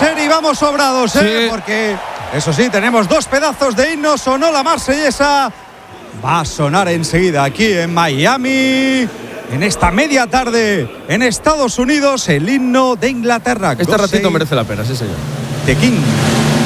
ser y vamos sobrados, Sí. Porque, eso sí, tenemos 2 pedazos de himno. Sonó la marsellesa. Va a sonar enseguida aquí en Miami. En esta media tarde en Estados Unidos, el himno de Inglaterra. Este ratito merece la pena, sí señor. The King.